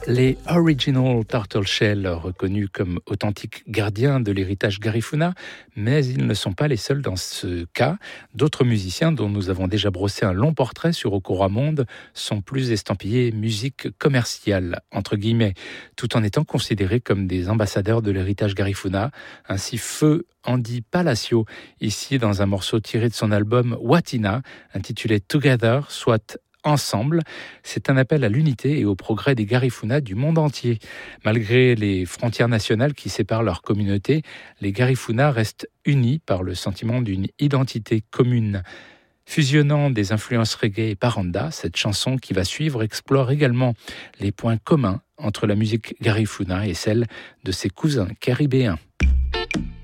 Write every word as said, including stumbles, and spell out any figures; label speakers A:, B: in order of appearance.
A: Les Original Turtle Shell, reconnus comme authentiques gardiens de l'héritage Garifuna, mais ils ne sont pas les seuls dans ce cas. D'autres musiciens dont nous avons déjà brossé un long portrait sur Okura Monde sont plus estampillés musique commerciale, entre guillemets, tout en étant considérés comme des ambassadeurs de l'héritage Garifuna. Ainsi, Feu Andy Palacio, ici dans un morceau tiré de son album Watina, intitulé Together, soit Ensemble, c'est un appel à l'unité et au progrès des Garifuna du monde entier. Malgré les frontières nationales qui séparent leurs communautés, les Garifuna restent unis par le sentiment d'une identité commune. Fusionnant des influences reggae et paranda, cette chanson qui va suivre explore également les points communs entre la musique Garifuna et celle de ses cousins caribéens.